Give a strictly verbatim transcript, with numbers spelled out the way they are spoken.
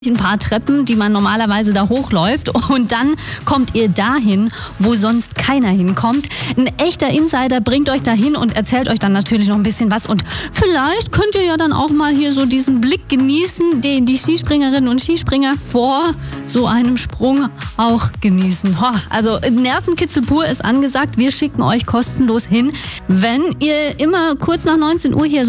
ein paar Treppen, die man normalerweise da hochläuft, und dann kommt ihr dahin, wo sonst keiner hinkommt. Ein echter Insider bringt euch dahin und erzählt euch dann natürlich noch ein bisschen was, und vielleicht könnt ihr ja dann auch mal hier so diesen Blick genießen, den die Skispringerinnen und Skispringer vor so einem Sprung auch genießen. Also Nervenkitzel pur ist angesagt. Wir schicken euch kostenlos hin. Wenn ihr immer kurz nach neunzehn Uhr hier so